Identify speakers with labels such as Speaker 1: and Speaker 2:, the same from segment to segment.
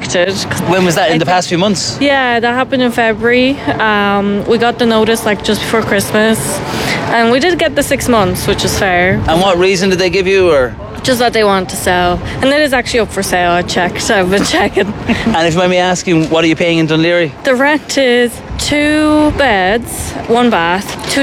Speaker 1: evicted.
Speaker 2: When was that? In the past few months?
Speaker 1: Yeah, that happened in February. We got the notice like just before Christmas, and we did get the 6 months, which is fair.
Speaker 2: And what reason did they give you, or?
Speaker 1: Just that they want to sell, and it is actually up for sale. I've been checking.
Speaker 2: And if you mind me asking, what are you paying in Dunleary?
Speaker 1: The rent is 2 beds, 1 bath,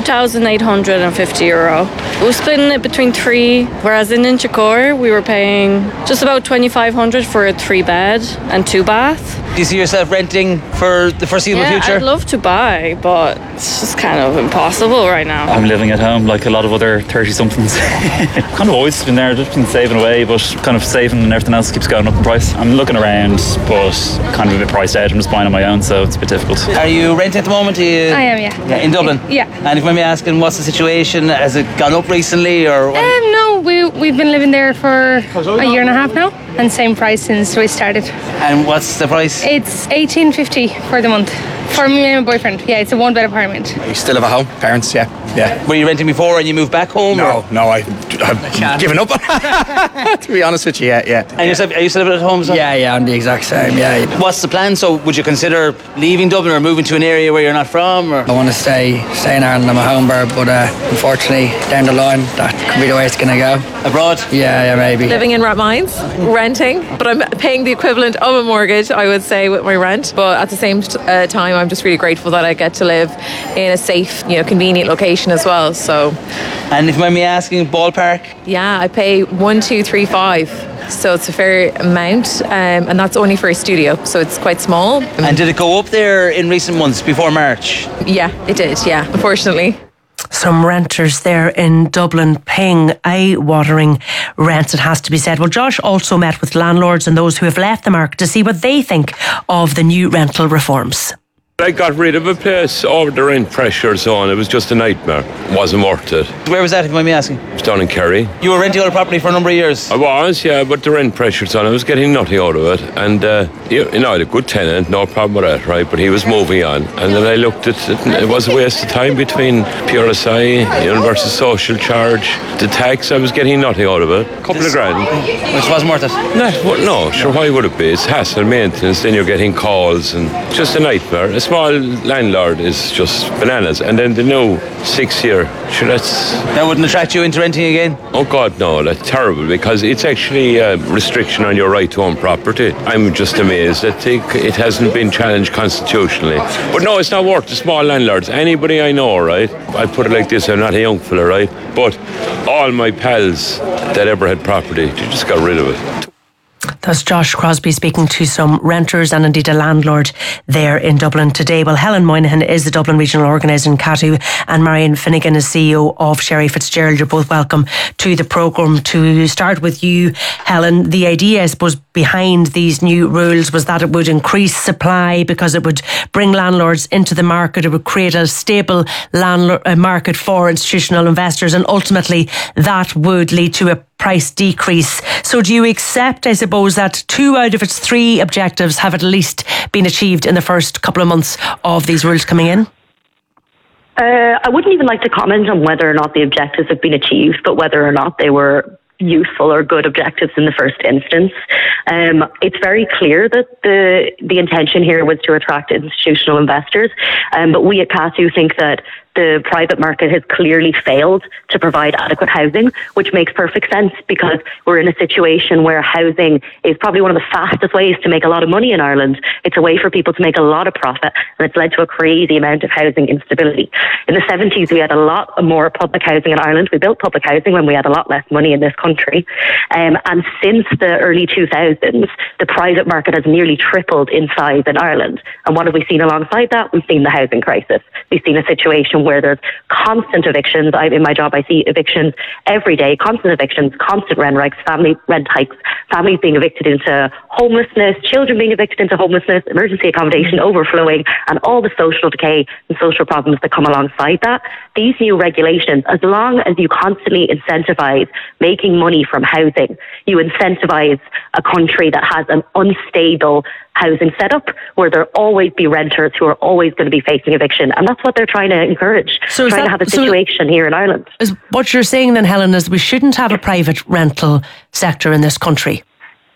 Speaker 1: €2,850. We're splitting it between 3, whereas in Inchicore we were paying just about $2,500 for a 3 bed and 2 bath.
Speaker 2: Do you see yourself renting for the foreseeable future?
Speaker 1: I'd love to buy, but it's just kind of impossible right now.
Speaker 3: I'm living at home like a lot of other 30-somethings. Kind of always been there, just been saving away, but kind of saving and everything else keeps going up in price. I'm looking around, but kind of a bit priced out. I'm just buying on my own, so it's a bit difficult.
Speaker 2: Are you renting at the moment?
Speaker 4: I am, yeah.
Speaker 2: In Dublin?
Speaker 4: Yeah.
Speaker 2: And if you mind me asking, what's the situation? Has it gone up recently, or?
Speaker 4: No, we've been living there for a year and a half now, and same price since we started.
Speaker 2: And what's the price?
Speaker 4: It's $1,850 for the month. For me and my boyfriend. Yeah, it's a 1-bed apartment.
Speaker 5: You still live at home? Parents, yeah.
Speaker 2: Were you renting before and you moved back home?
Speaker 5: No, I've given up. To be honest with you, yeah.
Speaker 2: And yourself, are you still living at home? So?
Speaker 5: Yeah, I'm the exact same, yeah.
Speaker 2: What's the plan? So would you consider leaving Dublin or moving to an area where you're not from? Or?
Speaker 5: I want to stay in Ireland. I'm a home bird, but unfortunately, down the line, that could be the way it's going to go.
Speaker 2: Abroad?
Speaker 5: Yeah, maybe.
Speaker 6: Living in Rathmines, renting, but I'm paying the equivalent of a mortgage, I would say, with my rent. But at the same time, I'm just really grateful that I get to live in a safe, convenient location as well. So,
Speaker 2: and if you mind me asking, ballpark?
Speaker 6: Yeah, I pay 1,235. So it's a fair amount, and that's only for a studio, so it's quite small.
Speaker 2: And did it go up there in recent months before March?
Speaker 6: Yeah, it did, unfortunately.
Speaker 7: Some renters there in Dublin paying eye-watering rents, it has to be said. Well, Josh also met with landlords and those who have left the market to see what they think of the new rental reforms.
Speaker 8: I got rid of a place over the rent pressure zone. It was just a nightmare. It wasn't worth it.
Speaker 2: Where was that, if you mind me asking?
Speaker 8: It was down in Kerry.
Speaker 2: You were renting out a property for a number of years?
Speaker 8: I was, yeah, but the rent pressure zone, I was getting nothing out of it. And, I had a good tenant, no problem with that, right? But he was moving on. And then I looked at it, and it was a waste of time between PRSI, Universal Social Charge, the tax. I was getting nothing out of it. A couple of grand.
Speaker 2: Which wasn't worth it?
Speaker 8: No, sure, why would it be? It's hassle maintenance, then you're getting calls, and just a nightmare. A small landlord is just bananas. And then the new 6-year, sure,
Speaker 2: that wouldn't attract you into renting again?
Speaker 8: Oh God, no, that's terrible, because it's actually a restriction on your right to own property. I'm just amazed that it hasn't been challenged constitutionally. But no, it's not worth the small landlords. Anybody I know, right? I put it like this, I'm not a young fella, right? But all my pals that ever had property, they just got rid of it.
Speaker 7: That's Josh Crosby speaking to some renters and indeed a landlord there in Dublin today. Well, Helen Moynihan is the Dublin Regional Organiser in CATU, and Marion Finnegan is CEO of Sherry Fitzgerald. You're both welcome to the programme. To start with you, Helen, the idea, I suppose, behind these new rules was that it would increase supply because it would bring landlords into the market. It would create a stable market for institutional investors, and ultimately that would lead to a price decrease. So do you accept, I suppose, that 2 out of its 3 objectives have at least been achieved in the first couple of months of these rules coming in?
Speaker 9: I wouldn't even like to comment on whether or not the objectives have been achieved, but whether or not they were useful or good objectives in the first instance. It's very clear that the intention here was to attract institutional investors, but we at CATU think that the private market has clearly failed to provide adequate housing, which makes perfect sense because we're in a situation where housing is probably one of the fastest ways to make a lot of money in Ireland. It's a way for people to make a lot of profit, and it's led to a crazy amount of housing instability. In the 70s, we had a lot more public housing in Ireland. We built public housing when we had a lot less money in this country. And since the early 2000s, the private market has nearly tripled in size in Ireland. And what have we seen alongside that? We've seen the housing crisis. We've seen a situation where there's constant evictions. In my job, I see evictions every day, constant evictions, constant rent hikes, families being evicted into homelessness, children being evicted into homelessness, emergency accommodation overflowing, and all the social decay and social problems that come alongside that. These new regulations, as long as you constantly incentivise making money from housing, you incentivise a country that has an unstable housing setup where there'll always be renters who are always going to be facing eviction, and that's what they're trying to encourage. So trying to have a situation here in Ireland.
Speaker 7: Is what you're saying then, Helen, is we shouldn't have a private rental sector in this country?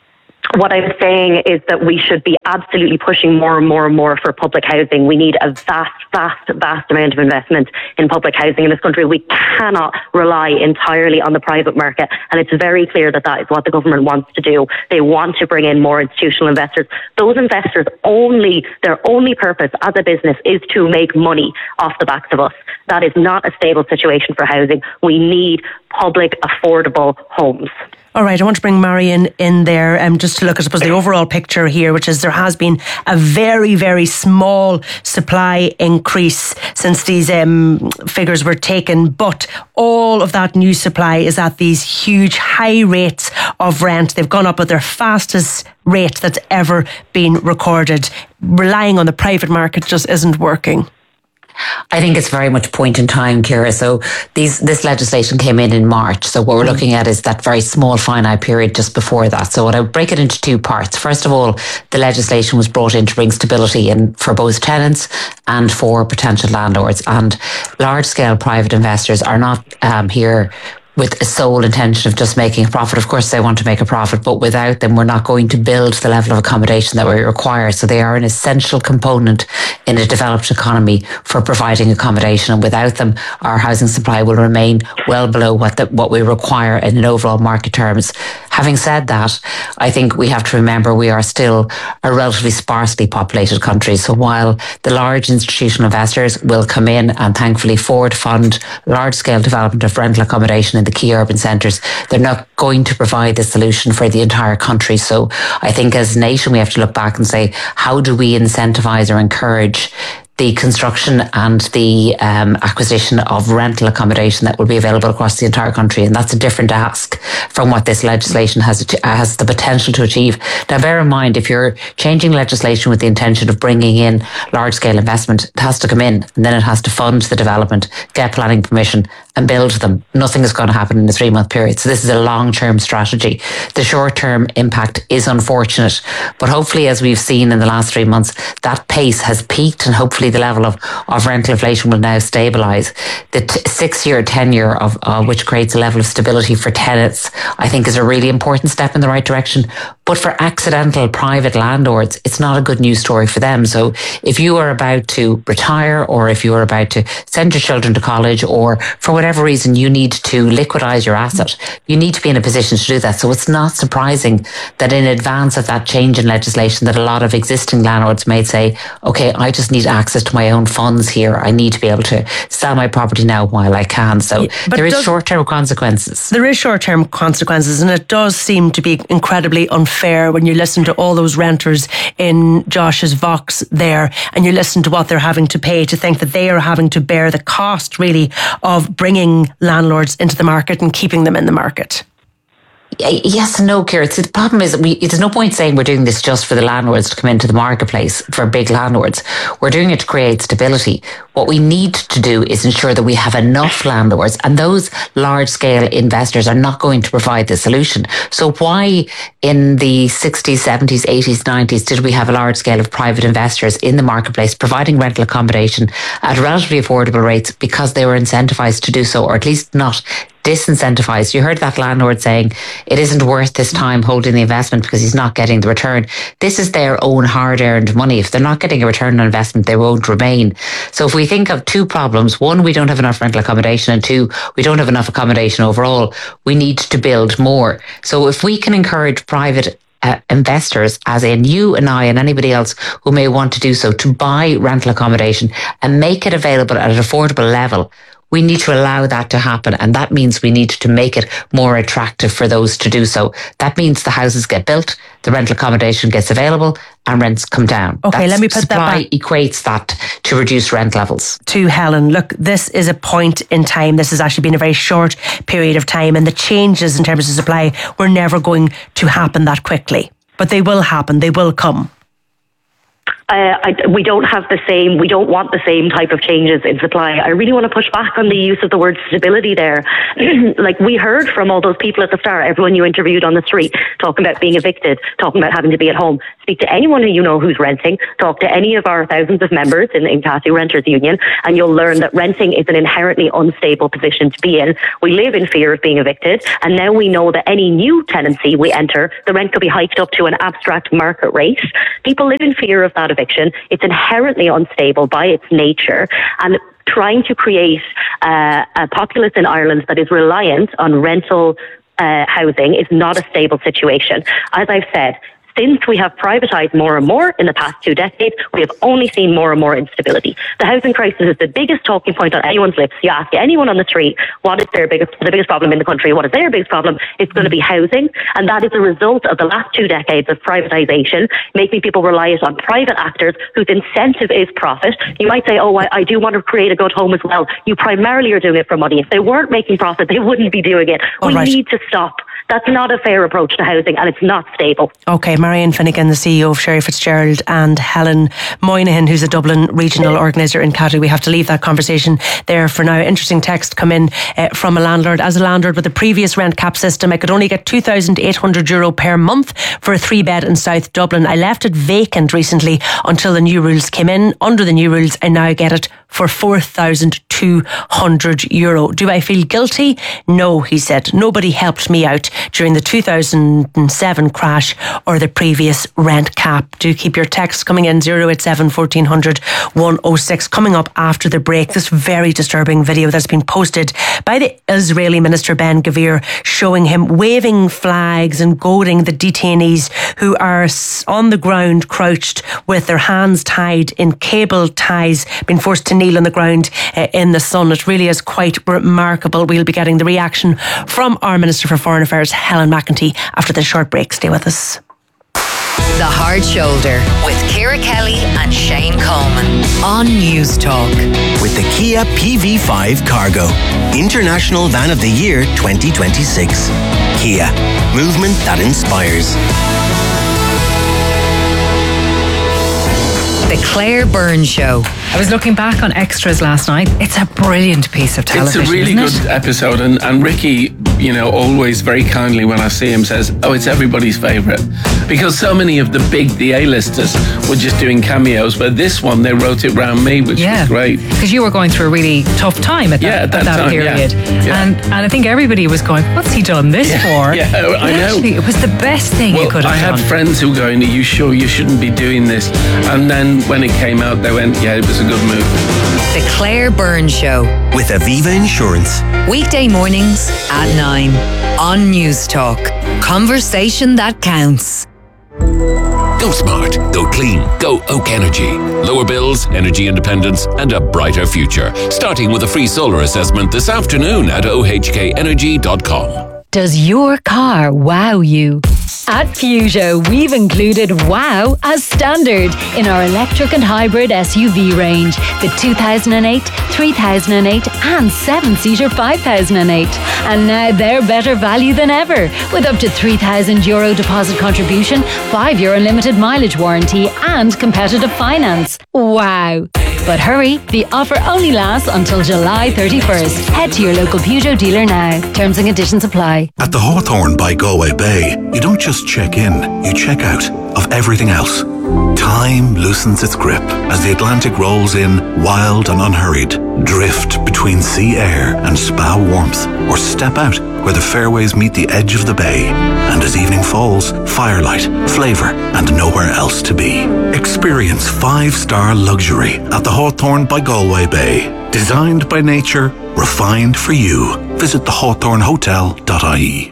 Speaker 9: What I'm saying is that we should be absolutely pushing more and more and more for public housing. We need a vast amount of investment in public housing in this country. We cannot rely entirely on the private market, and it's very clear that that is what the government wants to do. They want to bring in more institutional investors. Those investors their only purpose as a business is to make money off the backs of us. That is not a stable situation for housing. We need public, affordable homes.
Speaker 7: All right, I want to bring Marion in there just to look at, I suppose, the overall picture here, which is there has been a very, very small supply increase since these figures were taken, but all of that new supply is at these huge high rates of rent. They've gone up at their fastest rate that's ever been recorded. Relying on the private market just isn't working.
Speaker 10: I think it's very much point in time, Ciara. So this legislation came in March. So what we're looking at is that very small finite period just before that. So I would break it into two parts. First of all, the legislation was brought in to bring stability in for both tenants and for potential landlords. And large scale private investors are not here with a sole intention of just making a profit. Of course, they want to make a profit, but without them, we're not going to build the level of accommodation that we require. So they are an essential component in a developed economy for providing accommodation. And without them, our housing supply will remain well below what we require in overall market terms. Having said that, I think we have to remember we are still a relatively sparsely populated country. So while the large institutional investors will come in and thankfully forward fund large scale development of rental accommodation in the key urban centres, they're not going to provide the solution for the entire country. So I think as a nation, we have to look back and say, how do we incentivise or encourage the construction and the acquisition of rental accommodation that will be available across the entire country? And that's a different ask from what this legislation has the potential to achieve. Now, bear in mind, if you're changing legislation with the intention of bringing in large-scale investment, it has to come in and then it has to fund the development, get planning permission and build them. Nothing is going to happen in a 3-month period. So this is a long-term strategy. The short-term impact is unfortunate, but hopefully, as we've seen in the last 3 months, that pace has peaked and hopefully the level of rental inflation will now stabilise. The 6-year tenure of which creates a level of stability for tenants, I think is a really important step in the right direction. But for accidental private landlords, it's not a good news story for them. So if you are about to retire, or if you are about to send your children to college, or for whatever reason you need to liquidise your asset, you need to be in a position to do that. So it's not surprising that in advance of that change in legislation that a lot of existing landlords may say, okay, I just need access to my own funds here. I need to be able to sell my property now while I can. So there is short-term consequences.
Speaker 7: There is short-term consequences, and it does seem to be incredibly unfair when you listen to all those renters in Josh's Vox there, and you listen to what they're having to pay, to think that they are having to bear the cost really of bringing landlords into the market and keeping them in the market.
Speaker 10: Yes and no, Ciara. The problem is that there's no point saying we're doing this just for the landlords to come into the marketplace, for big landlords. We're doing it to create stability. What we need to do is ensure that we have enough landlords, and those large-scale investors are not going to provide the solution. So why in the 60s, 70s, 80s, 90s did we have a large scale of private investors in the marketplace providing rental accommodation at relatively affordable rates? Because they were incentivised to do so, or at least not disincentivized. You heard that landlord saying it isn't worth his time holding the investment because he's not getting the return. This is their own hard-earned money. If they're not getting a return on investment, they won't remain. So if we think of two problems, one, we don't have enough rental accommodation, and two, we don't have enough accommodation overall, we need to build more. So if we can encourage private investors, as in you and I and anybody else who may want to do so, to buy rental accommodation and make it available at an affordable level, we need to allow that to happen, and that means we need to make it more attractive for those to do so. That means the houses get built, the rental accommodation gets available, and rents come down.
Speaker 7: Okay, let me put that back.
Speaker 10: Supply equates that to reduce rent levels.
Speaker 7: To Helen, look, this is a point in time. This has actually been a very short period of time, and the changes in terms of supply were never going to happen that quickly. But they will happen. They will come.
Speaker 9: we don't want the same type of changes in supply. I really want to push back on the use of the word stability there. Like, we heard from all those people at the start, everyone you interviewed on the street, talking about being evicted, talking about having to be at home. Speak to anyone who you know who's renting, talk to any of our thousands of members in CATU Renters Union, and you'll learn that renting is an inherently unstable position to be in. We live in fear of being evicted, and now we know that any new tenancy we enter, the rent could be hiked up to an abstract market rate. People live in fear of that eviction. It's inherently unstable by its nature, and trying to create a populace in Ireland that is reliant on rental housing is not a stable situation. As I've said, since we have privatised more and more in the past 2 decades, we have only seen more and more instability. The housing crisis is the biggest talking point on anyone's lips. You ask anyone on the street, what is the biggest problem in the country? What is their biggest problem? It's going to be housing. And that is a result of the last 2 decades of privatisation, making people reliant on private actors whose incentive is profit. You might say, oh, I do want to create a good home as well. You primarily are doing it for money. If they weren't making profit, they wouldn't be doing it. We need to stop. That's not a fair approach to housing, and it's not stable.
Speaker 7: OK, Marion Finnegan, the CEO of Sherry Fitzgerald, and Helen Moynihan, who's a Dublin regional organiser in CATU. We have to leave that conversation there for now. Interesting text come in from a landlord. As a landlord with the previous rent cap system, I could only get €2,800 per month for a 3-bed in South Dublin. I left it vacant recently until the new rules came in. Under the new rules, I now get it for €4,200. Do I feel guilty? No, he said. Nobody helped me out during the 2007 crash or the previous rent cap. Do keep your texts coming in 087 1400 106. Coming up after the break, this very disturbing video that's been posted by the Israeli Minister Ben Gvir, showing him waving flags and goading the detainees who are on the ground crouched with their hands tied in cable ties, being forced to kneel on the ground in the sun. It really is quite remarkable. We'll be getting the reaction from our Minister for Foreign Affairs, Helen McEntee, after this short break. Stay with us.
Speaker 11: The Hard Shoulder with Ciara Kelly and Shane Coleman on News Talk.
Speaker 12: With the Kia PV5 Cargo, International Van of the Year 2026. Kia, movement that inspires.
Speaker 11: The Claire Byrne Show.
Speaker 13: I was looking back on extras last night. It's a brilliant piece of television.
Speaker 14: It's a really good episode, and Ricky, always very kindly when I see him says, "Oh, it's everybody's favourite," because so many of the A-listers were just doing cameos, but this one they wrote it round me, which was great.
Speaker 13: Because you were going through a really tough time at that time, period, and I think everybody was going, "What's he done this for?"
Speaker 14: Yeah, I know.
Speaker 13: Actually, it was the best thing you could have done.
Speaker 14: I had friends who were going, "Are you sure you shouldn't be doing this?" And then when it came out, they went, "Yeah, it was a good move."
Speaker 11: The Claire Byrne Show
Speaker 12: with Aviva Insurance.
Speaker 11: Weekday mornings at 9 on News Talk. Conversation that counts.
Speaker 15: Go smart, go clean, go Oak Energy. Lower bills, energy independence, and a brighter future. Starting with a free solar assessment this afternoon at ohkenergy.com.
Speaker 16: Does your car wow you? At Peugeot, we've included wow as standard in our electric and hybrid SUV range. The 2008, 3008 and 7-seater 5008. And now they're better value than ever, with up to €3,000 deposit contribution, 5 year unlimited mileage warranty and competitive finance. Wow. But hurry, the offer only lasts until July 31st. Head to your local Peugeot dealer now. Terms and conditions apply.
Speaker 17: At the Hawthorne by Galway Bay, you don't just check in, you check out of everything else. Time loosens its grip as the Atlantic rolls in, wild and unhurried. Drift between sea air and spa warmth, or step out where the fairways meet the edge of the bay. And as evening falls, firelight, flavour, and nowhere else to be. Experience 5-star luxury at the Hawthorne by Galway Bay. Designed by nature, refined for you. Visit thehawthornehotel.ie.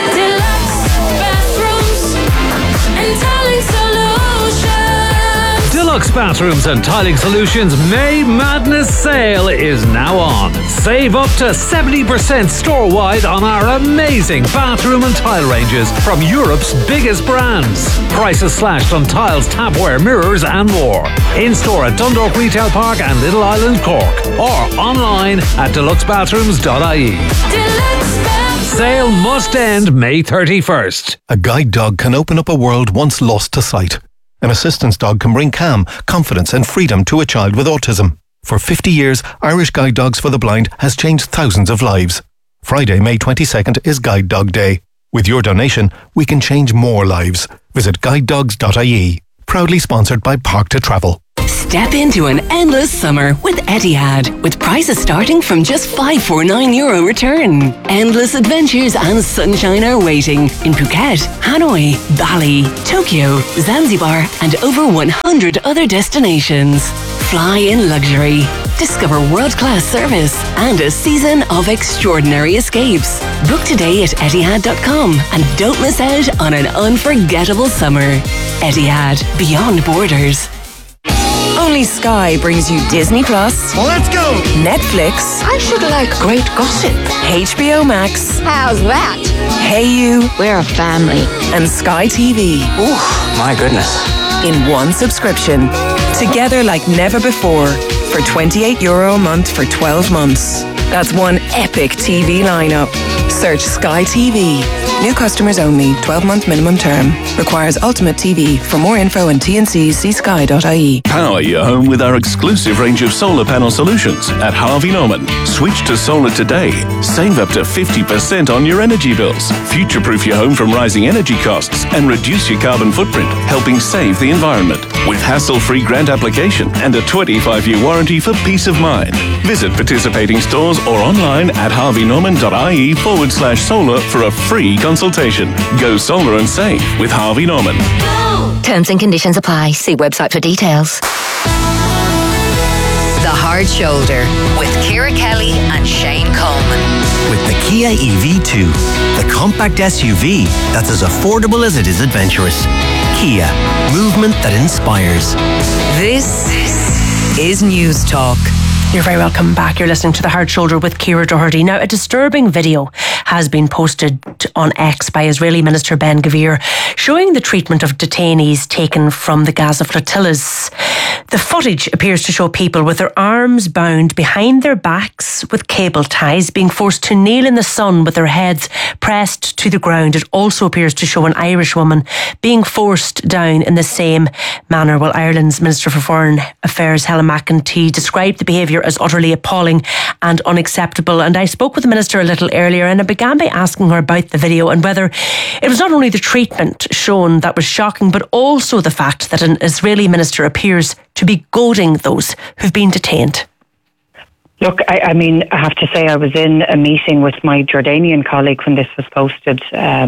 Speaker 18: Deluxe Bathrooms and Tiling Solutions May Madness Sale is now on. Save up to 70% store-wide on our amazing bathroom and tile ranges from Europe's biggest brands. Prices slashed on tiles, tapware, mirrors and more. In-store at Dundalk Retail Park and Little Island, Cork. Or online at deluxebathrooms.ie. Sale must end May 31st.
Speaker 19: A guide dog can open up a world once lost to sight. An assistance dog can bring calm, confidence and freedom to a child with autism. For 50 years, Irish Guide Dogs for the Blind has changed thousands of lives. Friday, May 22nd is Guide Dog Day. With your donation, we can change more lives. Visit guidedogs.ie. Proudly sponsored by Park to Travel.
Speaker 20: Step into an endless summer with Etihad, with prices starting from just €549 return. Endless adventures and sunshine are waiting in Phuket, Hanoi, Bali, Tokyo, Zanzibar and over 100 other destinations. Fly in luxury, discover world-class service and a season of extraordinary escapes. Book today at Etihad.com and don't miss out on an unforgettable summer. Etihad, beyond borders.
Speaker 21: Only Sky brings you Disney Plus.
Speaker 22: Let's go!
Speaker 21: Netflix.
Speaker 22: I should like great gossip.
Speaker 21: HBO Max.
Speaker 22: How's that?
Speaker 21: Hey You.
Speaker 22: We're a family.
Speaker 21: And Sky TV.
Speaker 22: Ooh, my goodness.
Speaker 21: In one subscription. Together like never before. For €28 a month for 12 months. That's one epic TV lineup. Search Sky TV. New customers only. 12-month minimum term. Requires Ultimate TV. For more info and T&Cs, see sky.ie.
Speaker 23: Power your home with our exclusive range of solar panel solutions at Harvey Norman. Switch to solar today. Save up to 50% on your energy bills. Future-proof your home from rising energy costs and reduce your carbon footprint, helping save the environment. With hassle-free grant application and a 25-year warranty for peace of mind. Visit participating stores or online at harveynorman.ie/solar for a free consultation. Go solar and save with Harvey Norman.
Speaker 11: Terms and conditions apply. See website for details. The Hard Shoulder with Ciara Kelly and Shane Coleman.
Speaker 12: With the Kia EV2, the compact SUV that's as affordable as it is adventurous. Kia, movement that inspires.
Speaker 21: This is News Talk.
Speaker 7: You're very welcome back. You're listening to The Hard Shoulder with Ciara Doherty. Now, a disturbing video has been posted on X by Israeli Minister Ben Gvir showing the treatment of detainees taken from the Gaza flotillas. The footage appears to show people with their arms bound behind their backs with cable ties being forced to kneel in the sun with their heads pressed to the ground. It also appears to show an Irish woman being forced down in the same manner. Well, Ireland's Minister for Foreign Affairs, Helen McEntee, described the behaviour as utterly appalling and unacceptable. And I spoke with the Minister a little earlier and I began by asking her about the video and whether it was not only the treatment shown that was shocking, but also the fact that an Israeli minister appears to be goading those who've been detained.
Speaker 24: Look, I mean, I have to say I was in a meeting with my Jordanian colleague when this was posted.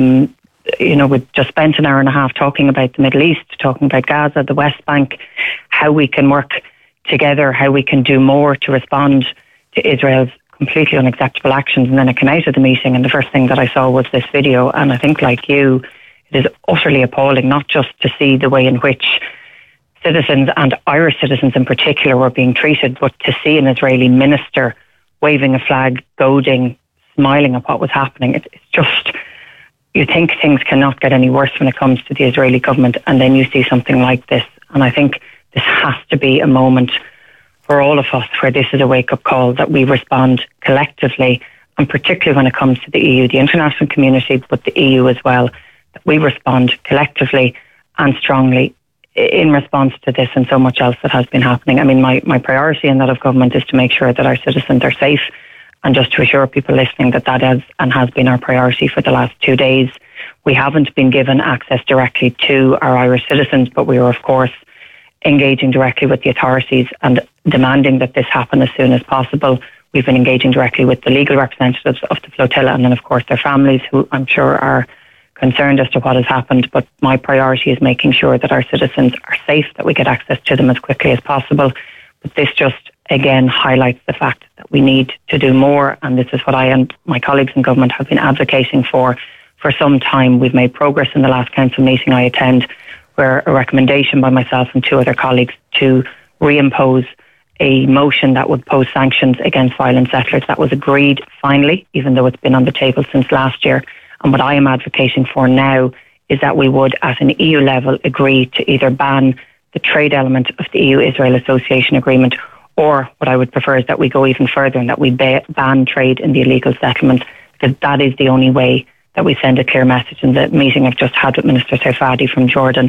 Speaker 24: We'd just spent an hour and a half talking about the Middle East, talking about Gaza, the West Bank, how we can work together, how we can do more to respond to Israel's completely unacceptable actions. And then I came out of the meeting and the first thing that I saw was this video. And I think, like you, it is utterly appalling, not just to see the way in which citizens and Irish citizens in particular were being treated, but to see an Israeli minister waving a flag, goading, smiling at what was happening. It's just, you think things cannot get any worse when it comes to the Israeli government, and then you see something like this. And I think this has to be a moment for all of us where this is a wake-up call, that we respond collectively, and particularly when it comes to the EU, the international community, but the EU as well, that we respond collectively and strongly in response to this and so much else that has been happening. I mean, my priority in that of government is to make sure that our citizens are safe, and just to assure people listening that is and has been our priority for the last 2 days. We haven't been given access directly to our Irish citizens, but we are, of course, engaging directly with the authorities and demanding that this happen as soon as possible. We've been engaging directly with the legal representatives of the flotilla and then, of course, their families, who I'm sure are concerned as to what has happened. But my priority is making sure that our citizens are safe, that we get access to them as quickly as possible. But this just, again, highlights the fact that we need to do more. And this is what I and my colleagues in government have been advocating for some time. We've made progress in the last council meeting I attend, where a recommendation by myself and 2 other colleagues to reimpose a motion that would pose sanctions against violent settlers. That was agreed finally, even though it's been on the table since last year. And what I am advocating for now is that we would, at an EU level, agree to either ban the trade element of the EU-Israel Association Agreement, or what I would prefer is that we go even further and that we ban trade in the illegal settlements, because that is the only way that we send a clear message. In the meeting I've just had with Minister Sarfati from Jordan,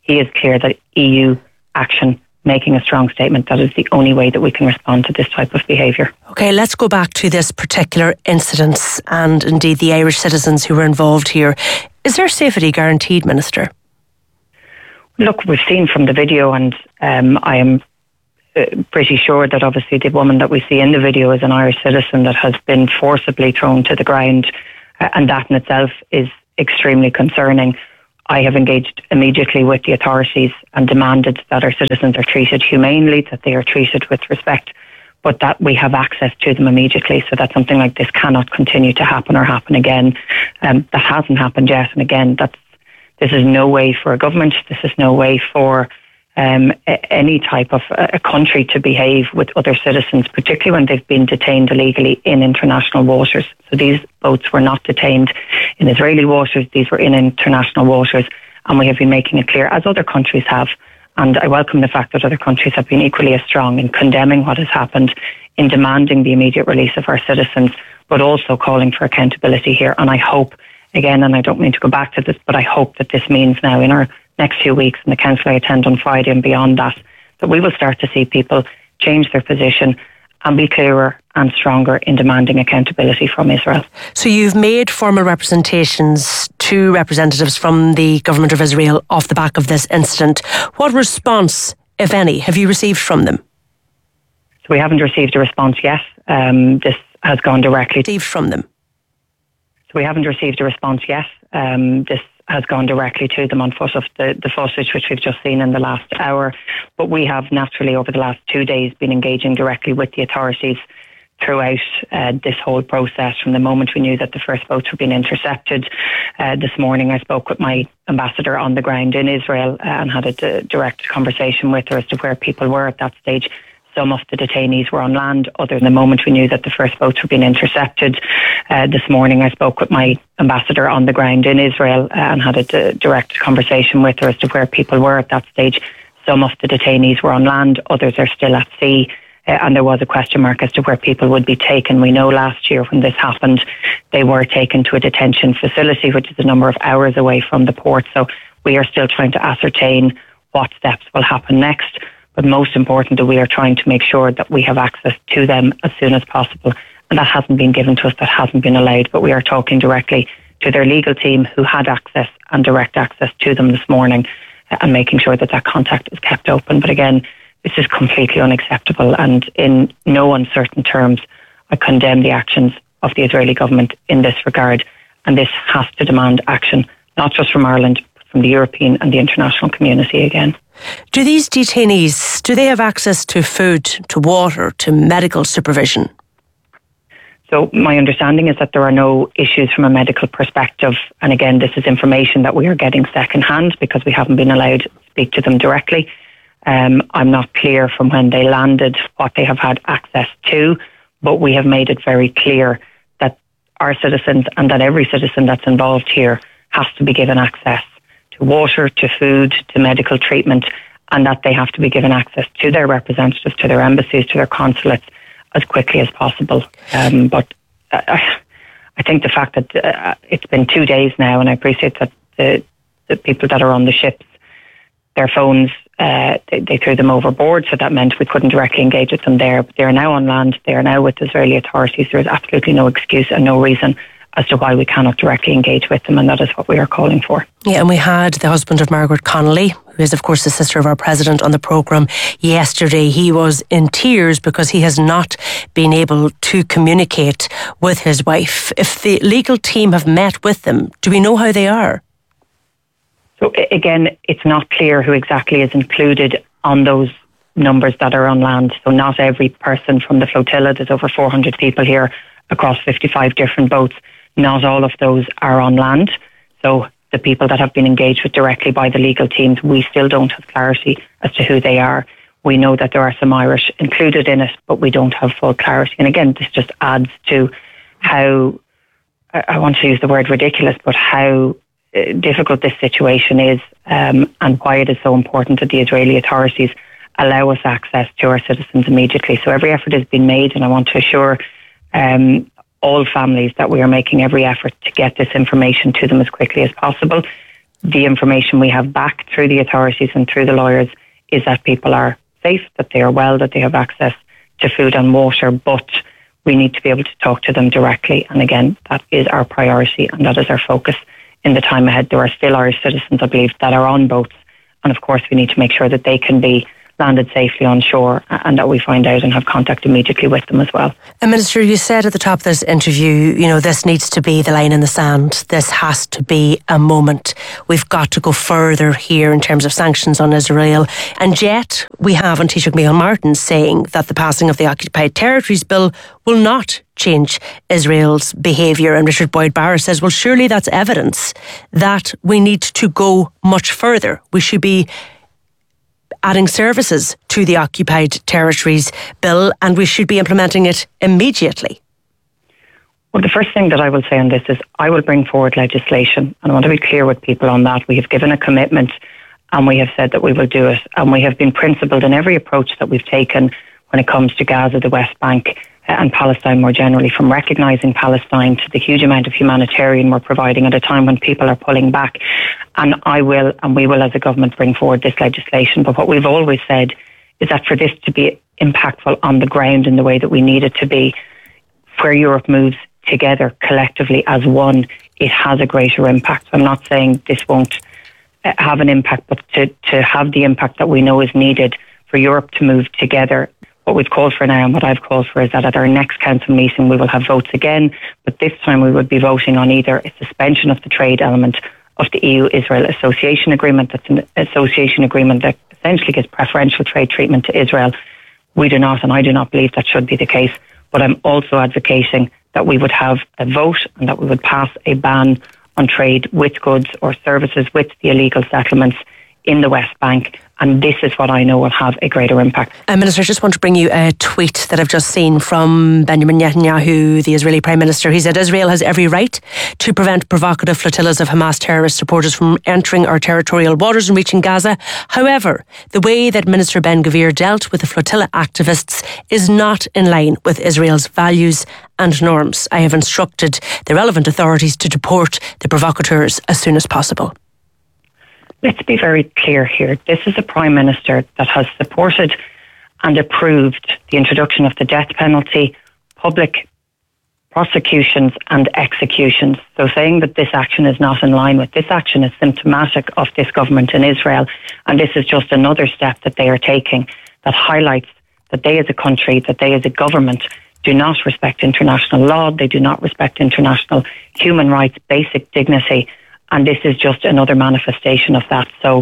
Speaker 24: he is clear that EU action, making a strong statement, that is the only way that we can respond to this type of behaviour.
Speaker 7: Okay, let's go back to this particular incident and indeed the Irish citizens who were involved here. Is there safety guaranteed, Minister?
Speaker 24: Look, we've seen from the video, and I am pretty sure that obviously the woman that we see in the video is an Irish citizen that has been forcibly thrown to the ground, and that in itself is extremely concerning. I have engaged immediately with the authorities and demanded that our citizens are treated humanely, that they are treated with respect, but that we have access to them immediately so that something like this cannot continue to happen or happen again. That hasn't happened yet, and again, this is no way for a government, this is no way for any type of a country to behave with other citizens, particularly when they've been detained illegally in international waters. So these boats were not detained in Israeli waters, these were in international waters, and we have been making it clear, as other countries have, and I welcome the fact that other countries have been equally as strong in condemning what has happened, in demanding the immediate release of our citizens, but also calling for accountability here. And I hope, again, and I don't mean to go back to this, but I hope that this means now in our next few weeks, in the council I attend on Friday and beyond that we will start to see people change their position and be clearer and stronger in demanding accountability from Israel.
Speaker 7: So you've made formal representations to representatives from the government of Israel off the back of this incident. What response, if any, have you received from them?
Speaker 24: So we haven't received a response yet. This has gone directly
Speaker 7: from them.
Speaker 24: So we haven't received a response yet. This has gone directly to them on foot of the footage which we've just seen in the last hour. But we have naturally over the last 2 days been engaging directly with the authorities throughout this whole process from the moment we knew that the first boats were being intercepted. This morning I spoke with my ambassador on the ground in Israel and had a direct conversation with her as to where people were at that stage. Some of the detainees were on land, other than the moment we knew that the first boats were being intercepted. This morning I spoke with my ambassador on the ground in Israel and had a direct conversation with her as to where people were at that stage. Some of the detainees were on land, others are still at sea, and there was a question mark as to where people would be taken. We know last year when this happened, they were taken to a detention facility, which is a number of hours away from the port. So we are still trying to ascertain what steps will happen next. But most importantly, we are trying to make sure that we have access to them as soon as possible. And that hasn't been given to us, that hasn't been allowed. But we are talking directly to their legal team who had access and direct access to them this morning and making sure that contact is kept open. But again, this is completely unacceptable. And in no uncertain terms, I condemn the actions of the Israeli government in this regard. And this has to demand action, not just from Ireland, but from the European and the international community again.
Speaker 7: Do these detainees, do they have access to food, to water, to medical supervision?
Speaker 24: So my understanding is that there are no issues from a medical perspective. And again, this is information that we are getting secondhand because we haven't been allowed to speak to them directly. I'm not clear from when they landed what they have had access to, but we have made it very clear that our citizens and that every citizen that's involved here has to be given access to water, to food, to medical treatment, and that they have to be given access to their representatives, to their embassies, to their consulates as quickly as possible. But I think the fact that it's been 2 days now, and I appreciate that the people that are on the ships, their phones, they threw them overboard, so that meant we couldn't directly engage with them there. But they are now on land, they are now with Israeli authorities. There is absolutely no excuse and no reason as to why we cannot directly engage with them, and that is what we are calling for.
Speaker 7: Yeah, and we had the husband of Margaret Connolly, who is of course the sister of our president, on the programme yesterday. He was in tears because he has not been able to communicate with his wife. If the legal team have met with them, do we know how they are?
Speaker 24: So again, it's not clear who exactly is included on those numbers that are on land. So not every person from the flotilla, there's over 400 people here across 55 different boats. Not all of those are on land. So the people that have been engaged with directly by the legal teams, we still don't have clarity as to who they are. We know that there are some Irish included in it, but we don't have full clarity. And again, this just adds to how, I want to use the word ridiculous, but how difficult this situation is, and why it is so important that the Israeli authorities allow us access to our citizens immediately. So every effort has been made, and I want to assure all families that we are making every effort to get this information to them as quickly as possible. the information we have back through the authorities and through the lawyers is that people are safe, that they are well, that they have access to food and water, but we need to be able to talk to them directly. And again, that is our priority and that is our focus in the time ahead. There are still Irish citizens, I believe, that are on boats. And of course, we need to make sure that they can be landed safely on shore and that we find out and have contact immediately with them as well.
Speaker 7: And Minister, you said at the top of this interview, this needs to be the line in the sand. This has to be a moment. We've got to go further here in terms of sanctions on Israel. And yet we have on Taoiseach Micheál Martin saying that the passing of the Occupied Territories Bill will not change Israel's behaviour. And Richard Boyd Barr says, well, surely that's evidence that we need to go much further. We should be adding services to the Occupied Territories Bill and we should be implementing it immediately.
Speaker 24: Well, the first thing that I will say on this is I will bring forward legislation, and I want to be clear with people on that. We have given a commitment and we have said that we will do it, and we have been principled in every approach that we've taken when it comes to Gaza, the West Bank and Palestine more generally, from recognising Palestine to the huge amount of humanitarian we're providing at a time when people are pulling back. And I will, and we will as a government, bring forward this legislation. But what we've always said is that for this to be impactful on the ground in the way that we need it to be, where Europe moves together collectively as one, it has a greater impact. I'm not saying this won't have an impact, but to have the impact that we know is needed for Europe to move together. What we've called for now and what I've called for is that at our next council meeting we will have votes again, but this time we would be voting on either a suspension of the trade element of the EU-Israel Association Agreement. That's an association agreement that essentially gives preferential trade treatment to Israel. We do not, and I do not believe that should be the case, but I'm also advocating that we would have a vote and that we would pass a ban on trade with goods or services with the illegal settlements in the West Bank. And this is what I know will have a greater impact.
Speaker 7: Minister, I just want to bring you a tweet that I've just seen from Benjamin Netanyahu, the Israeli Prime Minister. He said, Israel has every right to prevent provocative flotillas of Hamas terrorist supporters from entering our territorial waters and reaching Gaza. However, the way that Minister Ben-Gvir dealt with the flotilla activists is not in line with Israel's values and norms. I have instructed the relevant authorities to deport the provocateurs as soon as possible.
Speaker 24: Let's be very clear here. This is a Prime Minister that has supported and approved the introduction of the death penalty, public prosecutions and executions. So saying that this action is not in line with this action is symptomatic of this government in Israel. And this is just another step that they are taking that highlights that they as a country, that they as a government do not respect international law. They do not respect international human rights, basic dignity. And this is just another manifestation of that. So,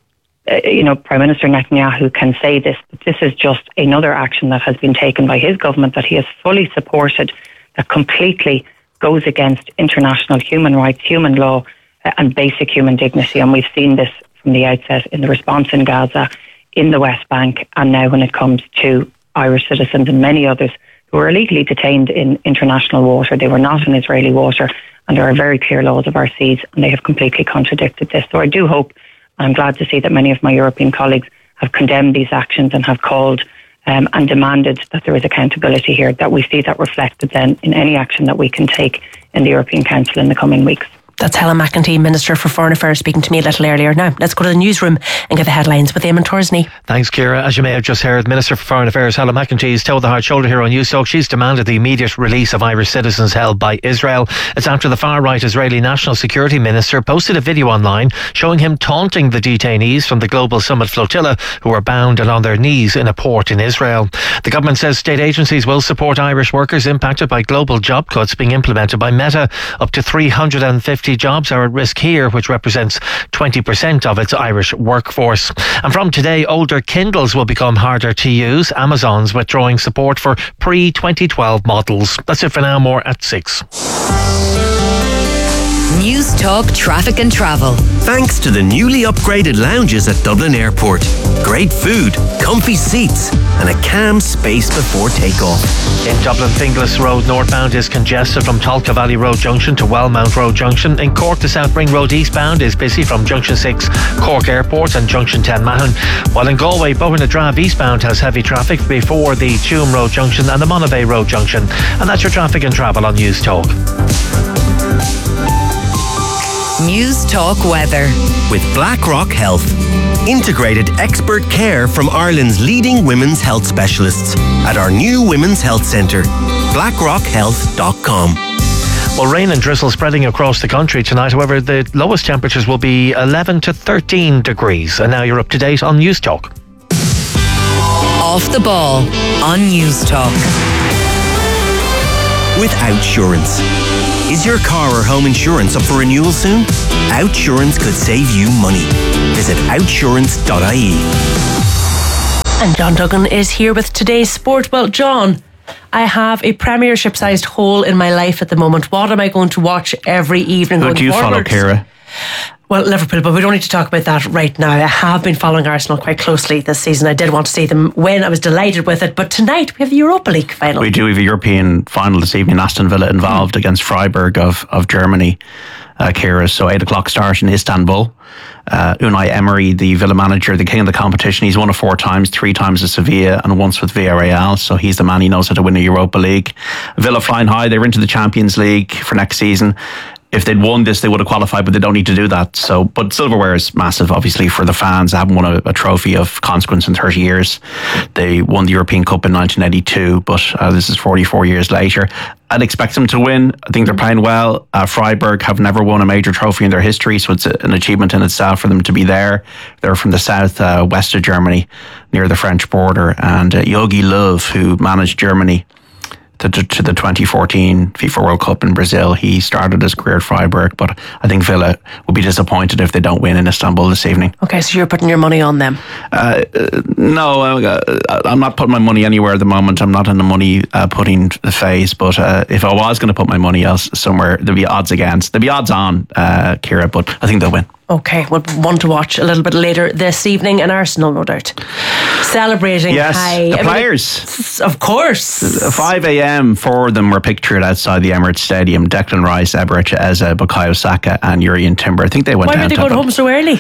Speaker 24: Prime Minister Netanyahu can say this, but this is just another action that has been taken by his government that he has fully supported, that completely goes against international human rights, human law, and basic human dignity. And we've seen this from the outset in the response in Gaza, in the West Bank, and now when it comes to Irish citizens and many others who are illegally detained in international water. They were not in Israeli water, and there are very clear laws of our seas, and they have completely contradicted this. So I do hope, and I'm glad to see that many of my European colleagues have condemned these actions and have called and demanded that there is accountability here, that we see that reflected then in any action that we can take in the European Council in the coming weeks.
Speaker 7: That's Helen McEntee, Minister for Foreign Affairs, speaking to me a little earlier. Now, let's go to the newsroom and get the headlines with Eamon Torsney.
Speaker 1: Thanks, Ciara. As you may have just heard, Minister for Foreign Affairs Helen McEntee has told the Hard Shoulder here on Newstalk she's demanded the immediate release of Irish citizens held by Israel. It's after the far-right Israeli National Security Minister posted a video online showing him taunting the detainees from the Global Summit flotilla who are bound and on their knees in a port in Israel. The government says state agencies will support Irish workers impacted by global job cuts being implemented by Meta. Up to 350 jobs are at risk here, which represents 20% of its Irish workforce. And from today, older Kindles will become harder to use. Amazon's withdrawing support for pre-2012 models. That's it for now. More at 6.
Speaker 11: Newstalk Traffic and Travel.
Speaker 12: Thanks to the newly upgraded lounges at Dublin Airport. Great food, comfy seats and a calm space before takeoff.
Speaker 1: In Dublin, Finglas Road northbound is congested from Tolka Valley Road Junction to Wellmount Road Junction. In Cork, the South Ring Road eastbound is busy from Junction 6 Cork Airport and Junction 10 Mahon. While in Galway, Bowen-na-Drave eastbound has heavy traffic before the Tuam Road Junction and the Monavey Road Junction. And that's your Traffic and Travel on Newstalk.
Speaker 11: News Talk Weather.
Speaker 12: With BlackRock Health. Integrated expert care from Ireland's leading women's health specialists at our new Women's Health Centre. BlackRockHealth.com.
Speaker 1: Well, rain and drizzle spreading across the country tonight. However, the lowest temperatures will be 11 to 13 degrees. And now you're up to date on News Talk.
Speaker 11: Off the ball on News Talk.
Speaker 12: With Outsurance. Is your car or home insurance up for renewal soon? Outsurance could save you money. Visit outsurance.ie.
Speaker 7: And John Duggan is here with today's sport. Well, John, I have a Premiership-sized hole in my life at the moment. What am I going to watch every evening
Speaker 3: Who do you follow, Ciara?
Speaker 7: Well, Liverpool, but we don't need to talk about that right now. I have been following Arsenal quite closely this season. I did want to see them win. I was delighted with it. But tonight we have the Europa League final.
Speaker 3: We do have a European final this evening. Aston Villa involved against Freiburg of Germany, Ciara. So 8 o'clock start in Istanbul. Unai Emery, the Villa manager, the king of the competition. He's won it 4 times, 3 times at Sevilla and once with Villarreal. So he's the man. He knows how to win a Europa League. Villa flying high. They're into the Champions League for next season. If they'd won this, they would have qualified, but they don't need to do that. So, but silverware is massive, obviously, for the fans. They haven't won a trophy of consequence in 30 years. They won the European Cup in 1982, but this is 44 years later. I'd expect them to win. I think they're playing well. Freiburg have never won a major trophy in their history, so it's an achievement in itself for them to be there. They're from the south west of Germany, near the French border. And Jogi Löw, who managed Germany to the 2014 FIFA World Cup in Brazil. He started his career at Freiburg, but I think Villa will be disappointed if they don't win in Istanbul this evening.
Speaker 7: Okay, so you're putting your money on them?
Speaker 3: No, I'm not putting my money anywhere at the moment. I'm not in the money putting phase, but if I was going to put my money else somewhere, there'd be odds against. There'd be odds on, Ciara, but I think they'll win.
Speaker 7: Okay, well, one to watch a little bit later this evening, and Arsenal, no doubt. Celebrating high.
Speaker 3: The players.
Speaker 7: Of course.
Speaker 3: 5 a.m, 4 of them were pictured outside the Emirates Stadium. Declan Rice, Eberechi Eze, Bukayo Saka and Jurrien Timber. I think they went down.
Speaker 7: Why were they going home so early?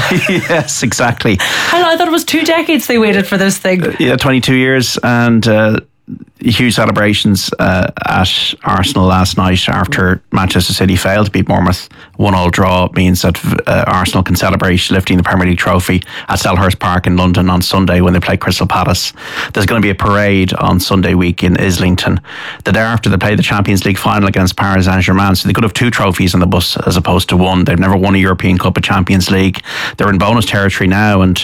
Speaker 3: Yes, exactly.
Speaker 7: I thought it was 2 decades they waited for this thing.
Speaker 3: Yeah, 22 years and huge celebrations at Arsenal last night after Manchester City failed to beat Bournemouth. 1-1 draw means that Arsenal can celebrate lifting the Premier League trophy at Selhurst Park in London on Sunday when they play Crystal Palace. There's going to be a parade on Sunday week in Islington. The day after, they play the Champions League final against Paris Saint-Germain, so they could have 2 trophies on the bus as opposed to 1. They've never won a European Cup, a Champions League. They're in bonus territory now, and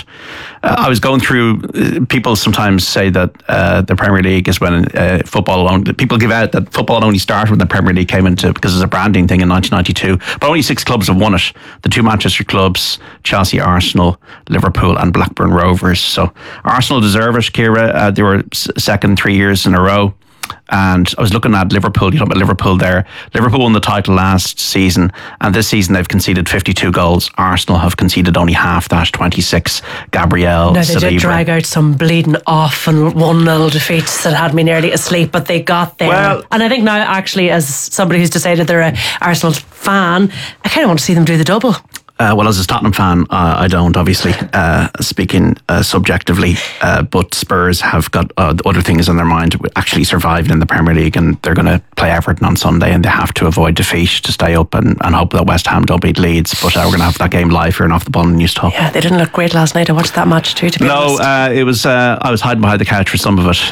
Speaker 3: I was going through, people sometimes say that the Premier League is when football only, people give out that football only started when the Premier League came into, because it's a branding thing in 1992, but only 6 clubs have won it. The 2 Manchester clubs, Chelsea, Arsenal, Liverpool and Blackburn Rovers. So Arsenal deserve it, Ciara. They were second 3 years in a row. And I was looking at Liverpool, you know about Liverpool there. Liverpool won the title last season, and this season they've conceded 52 goals. Arsenal have conceded only half that, 26. Gabriel,
Speaker 7: no, they did drag out some bleeding off and 1-0 defeats that had me nearly asleep, but they got there. Well, and I think now, actually, as somebody who's decided they're an Arsenal fan, I kind of want to see them do the double.
Speaker 3: Well, as a Tottenham fan, I don't, obviously, speaking subjectively, but Spurs have got other things on their mind, actually surviving in the Premier League, and they're going to play Everton on Sunday, and they have to avoid defeat to stay up and hope that West Ham don't beat Leeds. But we're going to have that game live here and Off the Ball in News Talk.
Speaker 7: Yeah, they didn't look great last night. I watched that match too, to be honest.
Speaker 3: No, it was, I was hiding behind the couch for some of it.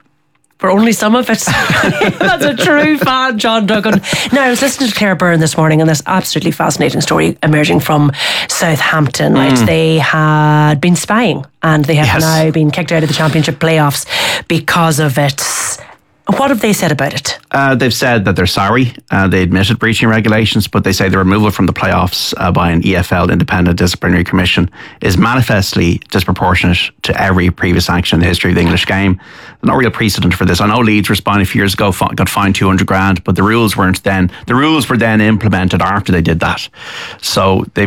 Speaker 7: For only some of it. That's a true fan, John Duggan. Now, I was listening to Claire Byrne this morning, and this absolutely fascinating story emerging from Southampton. Right, they had been spying, and they have now been kicked out of the Championship playoffs because of it. What have they said about it?
Speaker 3: They've said that they're sorry. They admitted breaching regulations, but they say the removal from the playoffs by an EFL Independent Disciplinary Commission is manifestly disproportionate to every previous action in the history of the English game. No real precedent for this. I know Leeds were spying a few years ago, got fined $200,000, but the rules weren't then. The rules were then implemented after they did that. So to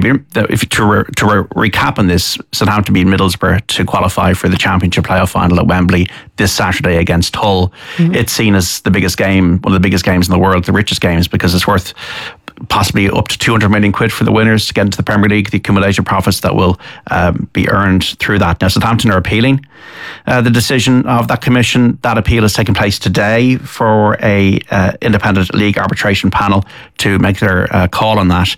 Speaker 3: recap on this, Southampton beat Middlesbrough to qualify for the Championship playoff final at Wembley this Saturday against Hull. It's seen as the biggest game, one of the biggest games in the world, the richest games, because it's worth possibly up to 200 million quid for the winners to get into the Premier League, the accumulated profits that will be earned through that. Now, Southampton are appealing the decision of that commission. That appeal is taking place today for a independent league arbitration panel to make their call on that.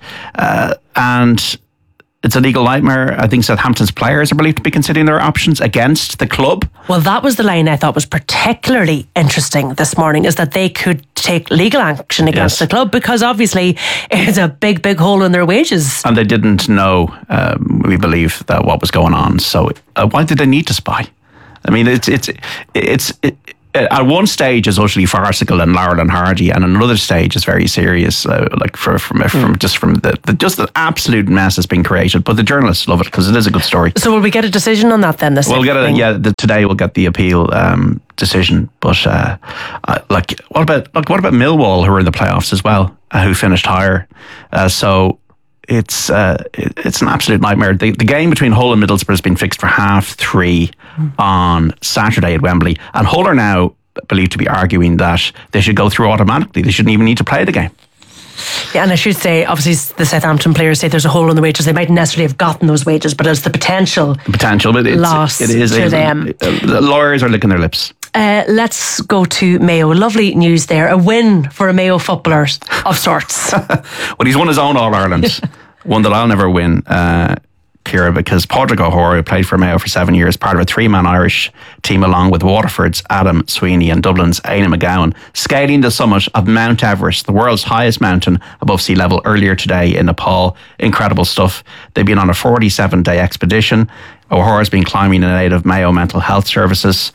Speaker 3: And it's a legal nightmare. I think Southampton's players are believed to be considering their options against the club.
Speaker 7: Well, that was the line I thought was particularly interesting this morning, is that they could take legal action against the club, because obviously it's a big, big hole in their wages.
Speaker 3: And they didn't know, we believe, that what was going on. So why did they need to spy? I mean, it's at one stage is utterly farcical and Laurel and Hardy, and another stage is very serious, like from the absolute mess that's been created. But the journalists love it because it is a good story.
Speaker 7: So will we get a decision on that then?
Speaker 3: We'll get it. Today we'll get the appeal decision. But what about Millwall, who are in the playoffs as well, who finished higher? So it's an absolute nightmare. The game between Hull and Middlesbrough has been fixed for 3:30 on Saturday at Wembley, and Hull are now believed to be arguing that they should go through automatically. They shouldn't even need to play the game.
Speaker 7: Yeah, and I should say, obviously, the Southampton players say there's a hole in the wages. They mightn't necessarily have gotten those wages, but it's the potential
Speaker 3: but
Speaker 7: loss to them.
Speaker 3: The lawyers are licking their lips.
Speaker 7: Let's go to Mayo. Lovely news there. A win for a Mayo footballer of sorts.
Speaker 3: Well, he's won his own All-Ireland. One that I'll never win, Ciara, because Padraig O'Hora, who played for Mayo for 7 years, part of a 3-man Irish team along with Waterford's Adam Sweeney and Dublin's Éanna McGowan, scaling the summit of Mount Everest, the world's highest mountain above sea level, earlier today in Nepal. Incredible stuff. They've been on a 47-day expedition. O'Hora's been climbing in aid of Mayo Mental Health Services.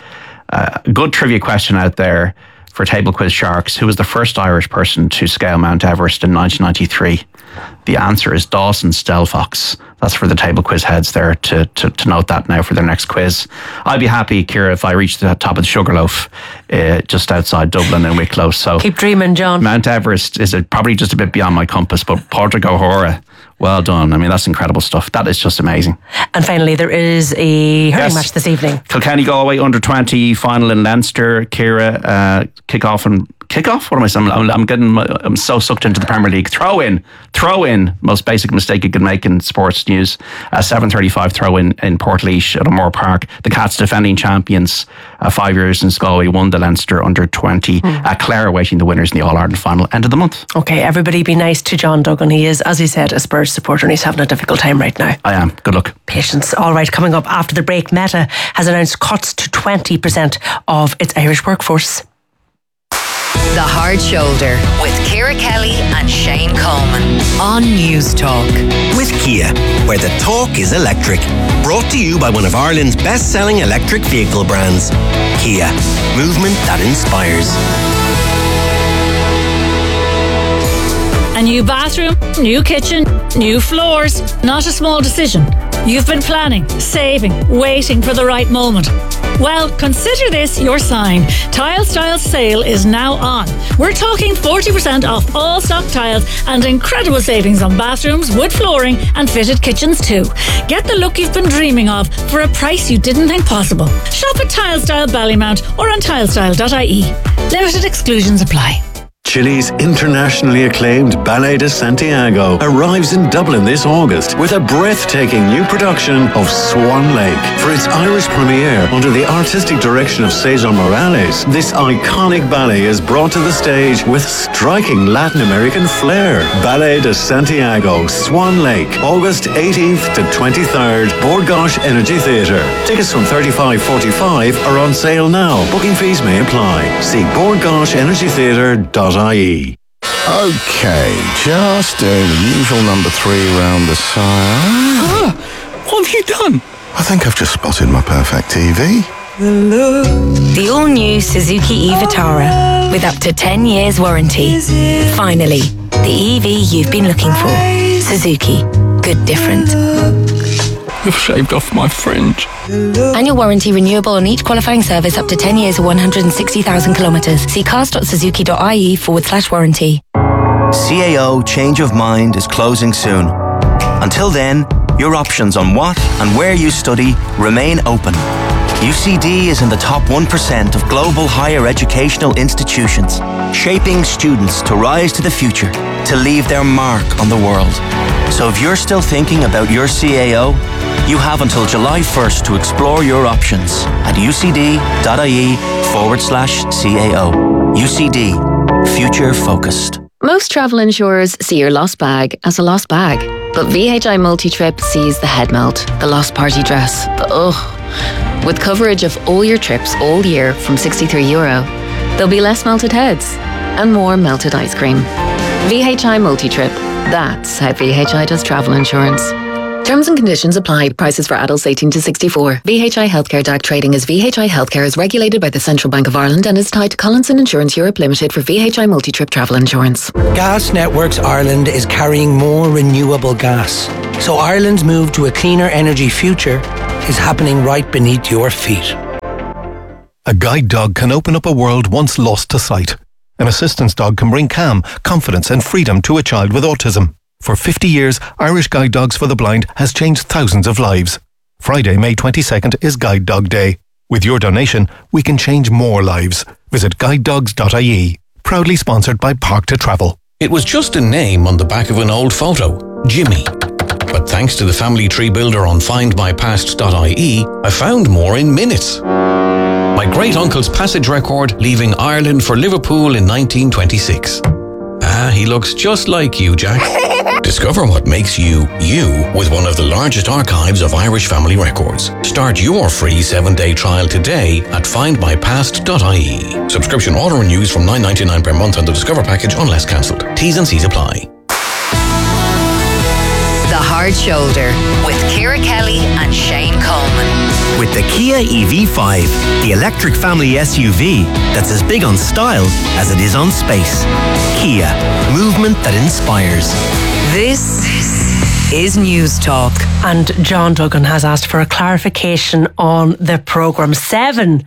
Speaker 3: Good trivia question out there for Table Quiz Sharks. Who was the first Irish person to scale Mount Everest in 1993? The answer is Dawson Stelfox. That's for the Table Quiz heads there to note that now for their next quiz. I'd be happy, Ciara, if I reached the top of the Sugarloaf just outside Dublin in Wicklow. So
Speaker 7: keep dreaming, John.
Speaker 3: Mount Everest is probably just a bit beyond my compass, but Padraig O'Hora, well done. I mean, that's incredible stuff. That is just amazing.
Speaker 7: And finally, there is a hurling match this evening.
Speaker 3: Kilkenny Galway under 20 final in Leinster. Ciara, kickoff? What am I saying? I'm so sucked into the Premier League. Throw in. Most basic mistake you could make in sports news. 7:35 throw in Portlaoise at O'Moore Park. The Cats, defending champions 5 years since Galway won the Leinster under 20. Clare awaiting the winners in the All-Ireland final end of the month.
Speaker 7: Okay, everybody be nice to John Duggan. He is, as he said, a Spurs supporter, and he's having a difficult time right now.
Speaker 3: I am. Good luck.
Speaker 7: Patience. All right, coming up after the break, Meta has announced cuts to 20% of its Irish workforce.
Speaker 11: The Hard Shoulder with Ciara Kelly and Shane Coleman on News Talk.
Speaker 12: With Kia, where the talk is electric. Brought to you by one of Ireland's best-selling electric vehicle brands, Kia. Movement that inspires.
Speaker 2: A new bathroom, new kitchen, new floors. Not a small decision. You've been planning, saving, waiting for the right moment. Well, consider this your sign. Tile Styles sale is now on. We're talking 40% off all stock tiles and incredible savings on bathrooms, wood flooring and fitted kitchens too. Get the look you've been dreaming of for a price you didn't think possible. Shop at Tile Style Ballymount or on tilestyle.ie. Limited exclusions apply.
Speaker 4: Chile's internationally acclaimed Ballet de Santiago arrives in Dublin this August with a breathtaking new production of Swan Lake. For its Irish premiere under the artistic direction of Cesar Morales, this iconic ballet is brought to the stage with striking Latin American flair. Ballet de Santiago, Swan Lake, August 18th to 23rd, Bord Gáis Energy Theatre. Tickets from $35.45 are on sale now. Booking fees may apply. See bordgaisenergytheatre.ie.
Speaker 5: Okay, just doing the usual number 3 round the side. What have you done? I think I've just spotted my perfect TV.
Speaker 6: The all-new Suzuki e-Vitara with up to 10 years warranty. Finally, the EV you've been looking for. Suzuki. Good different.
Speaker 5: You've shaved off my fringe.
Speaker 6: Annual warranty renewable on each qualifying service up to 10 years or 160,000 kilometres. See cars.suzuki.ie/warranty.
Speaker 25: CAO Change of Mind is closing soon. Until then, your options on what and where you study remain open. UCD is in the top 1% of global higher educational institutions, shaping students to rise to the future, to leave their mark on the world. So if you're still thinking about your CAO, you have until July 1st to explore your options at ucd.ie/CAO. UCD, future focused.
Speaker 8: Most travel insurers see your lost bag as a lost bag, but VHI Multi-Trip sees the head melt, the lost party dress, the ugh. With coverage of all your trips all year from €63, there'll be less melted heads and more melted ice cream. VHI Multi-Trip. That's how VHI does travel insurance. Terms and conditions apply. Prices for adults 18 to 64. VHI Healthcare DAC trading as VHI Healthcare is regulated by the Central Bank of Ireland and is tied to Collinson Insurance Europe Limited for VHI Multi-Trip travel insurance.
Speaker 9: Gas Networks Ireland is carrying more renewable gas. So Ireland's move to a cleaner energy future is happening right beneath your feet.
Speaker 19: A guide dog can open up a world once lost to sight. An assistance dog can bring calm, confidence and freedom to a child with autism. For 50 years, Irish Guide Dogs for the Blind has changed thousands of lives. Friday, May 22nd is Guide Dog Day. With your donation, we can change more lives. Visit guidedogs.ie. Proudly sponsored by Park to Travel.
Speaker 10: It was just a name on the back of an old photo, Jimmy. But thanks to the family tree builder on findmypast.ie, I found more in minutes. My great-uncle's passage record leaving Ireland for Liverpool in 1926. Ah, he looks just like you, Jack. Discover what makes you, you, with one of the largest archives of Irish family records. Start your free 7-day trial today at findmypast.ie. Subscription auto-renews from $9.99 per month on the Discover package unless cancelled. T's and C's apply.
Speaker 11: The Hard Shoulder with Ciara Kelly and Shane Coleman.
Speaker 12: With the Kia EV5, the electric family SUV that's as big on style as it is on space. Kia, movement that inspires.
Speaker 6: This is News Talk.
Speaker 7: And John Duggan has asked for a clarification on the programme. 7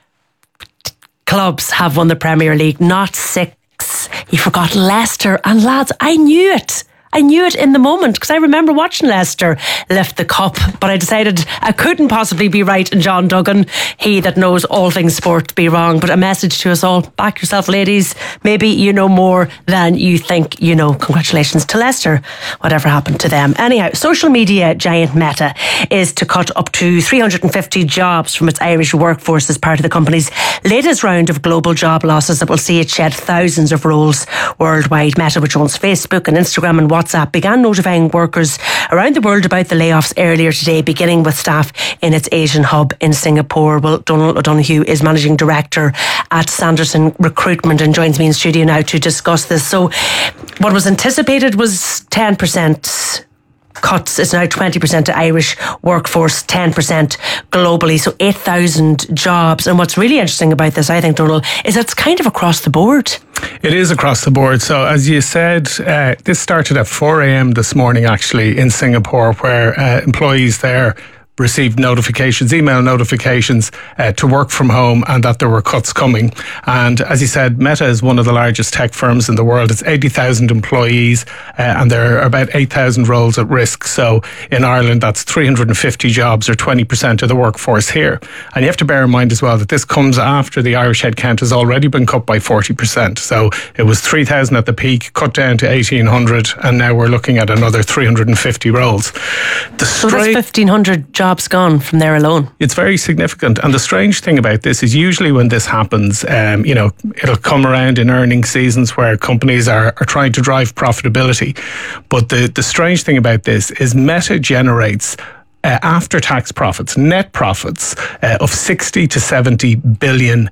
Speaker 7: clubs have won the Premier League, not 6. He forgot Leicester. And lads, I knew it. I knew it in the moment because I remember watching Leicester lift the cup, but I decided I couldn't possibly be right and John Duggan, he that knows all things sport, be wrong. But a message to us all, back yourself ladies, maybe you know more than you think you know. Congratulations to Leicester, whatever happened to them. Anyhow, social media giant Meta is to cut up to 350 jobs from its Irish workforce as part of the company's latest round of global job losses that will see it shed thousands of roles worldwide. Meta, which owns Facebook and Instagram and WhatsApp, began notifying workers around the world about the layoffs earlier today, beginning with staff in its Asian hub in Singapore. Well, Donald O'Donoghue is Managing Director at Sanderson Recruitment and joins me in studio now to discuss this. So what was anticipated was 10% cuts. It's now 20% to Irish workforce, 10% globally, so 8,000 jobs. And what's really interesting about this, I think, Donald, is it's kind of across the board.
Speaker 13: It is across the board. So as you said, this started at 4 a.m. this morning actually in Singapore, where employees there received notifications, email notifications to work from home and that there were cuts coming. And as you said, Meta is one of the largest tech firms in the world. It's 80,000 employees and there are about 8,000 roles at risk. So in Ireland, that's 350 jobs or 20% of the workforce here. And you have to bear in mind as well that this comes after the Irish headcount has already been cut by 40%. So it was 3,000 at the peak, cut down to 1,800, and now we're looking at another 350 roles.
Speaker 7: So that's 1,500 jobs gone from there alone.
Speaker 13: It's very significant. And the strange thing about this is usually when this happens, it'll come around in earnings seasons where companies are trying to drive profitability. But the strange thing about this is Meta generates after-tax profits, net profits of $60 to $70 billion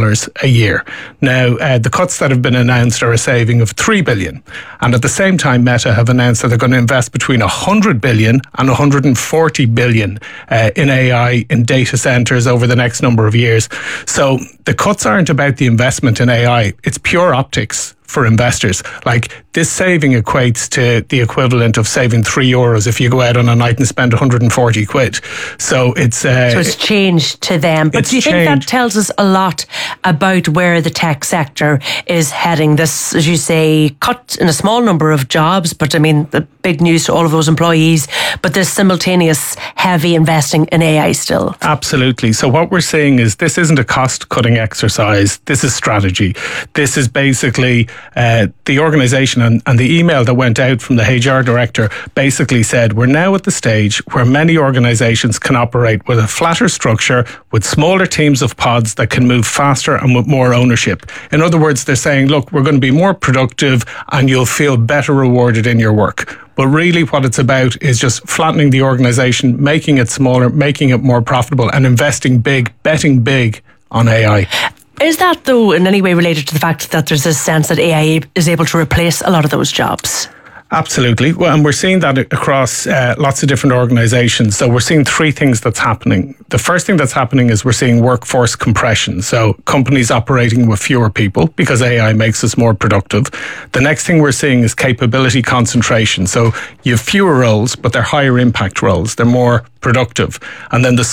Speaker 13: a year. Now, the cuts that have been announced are a saving of $3 billion. And at the same time, Meta have announced that they're going to invest between $100 billion and $140 billion in AI, in data centers over the next number of years. So the cuts aren't about the investment in AI. It's pure optics for investors. Like, this saving equates to the equivalent of saving €3 if you go out on a night and spend 140 quid. So it's
Speaker 7: changed to them. But do you think that tells us a lot about where the tech sector is heading? This, as you say, cut in a small number of jobs, but I mean, the big news to all of those employees, but this simultaneous heavy investing in AI still.
Speaker 13: Absolutely. So what we're seeing is this isn't a cost-cutting exercise. This is strategy. This is basically the organisation, and the email that went out from the HR director basically said, we're now at the stage where many organisations can operate with a flatter structure, with smaller teams of pods that can move faster and with more ownership. In other words, they're saying, look, we're going to be more productive and you'll feel better rewarded in your work. But really what it's about is just flattening the organisation, making it smaller, making it more profitable, and investing big, betting big on AI.
Speaker 7: Is that, though, in any way related to the fact that there's this sense that AI is able to replace a lot of those jobs?
Speaker 13: Absolutely. Well, and we're seeing that across lots of different organisations. So we're seeing three things that's happening. The first thing that's happening is we're seeing workforce compression. So companies operating with fewer people because AI makes us more productive. The next thing we're seeing is capability concentration. So you have fewer roles, but they're higher impact roles. They're more productive. And then the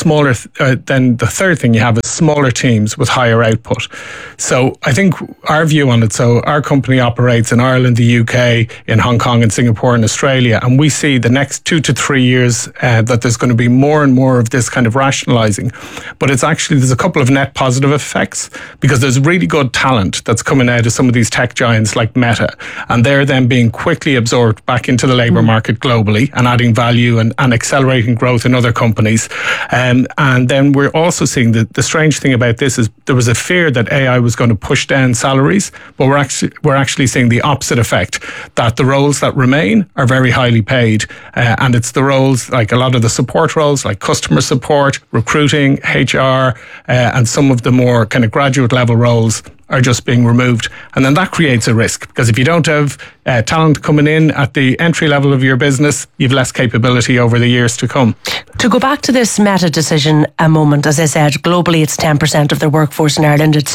Speaker 13: third thing you have is smaller teams with higher output. So I think our view on it, so our company operates in Ireland, the UK, in Hong Kong and Singapore and Australia, and we see the next 2 to 3 years that there's going to be more and more of this kind of rationalising. But it's actually, there's a couple of net positive effects, because there's really good talent that's coming out of some of these tech giants like Meta, and they're then being quickly absorbed back into the labour market globally and adding value and accelerating growth in other companies. And then we're also seeing the strange thing about this is there was a fear that AI was going to push down salaries, but we're actually seeing the opposite effect, that the roles that remain are very highly paid, and it's the roles, like a lot of the support roles like customer support, recruiting, HR, and some of the more kind of graduate level roles are just being removed. And then that creates a risk, because if you don't have talent coming in at the entry level of your business, you've less capability over the years to come.
Speaker 7: To go back to this Meta decision a moment, as I said, globally it's 10% of their workforce. In Ireland it's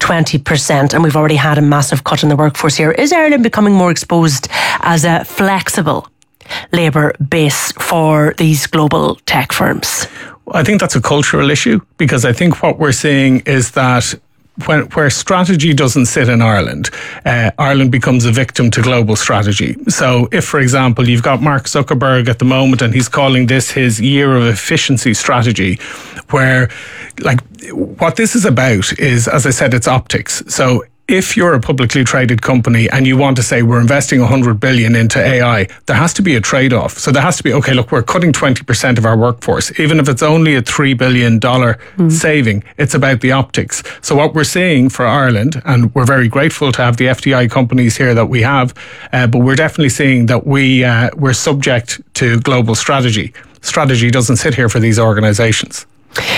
Speaker 7: 20%, and we've already had a massive cut in the workforce here. Is Ireland becoming more exposed as a flexible labour base for these global tech firms?
Speaker 13: I think that's a cultural issue, because I think what we're seeing is that where strategy doesn't sit in Ireland, Ireland becomes a victim to global strategy. So if, for example, you've got Mark Zuckerberg at the moment and he's calling this his year of efficiency strategy, where, like, what this is about is, as I said, it's optics. So if you're a publicly traded company and you want to say we're investing 100 billion into AI, there has to be a trade-off. So there has to be, okay, look, we're cutting 20% of our workforce. Even if it's only a $3 billion saving, it's about the optics. So what we're seeing for Ireland, and we're very grateful to have the FDI companies here that we have, but we're definitely seeing that we're subject to global strategy. Strategy doesn't sit here for these organisations.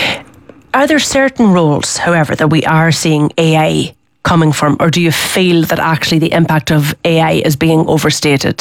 Speaker 7: Are there certain roles, however, that we are seeing AI coming from, or do you feel that actually the impact of AI is being overstated?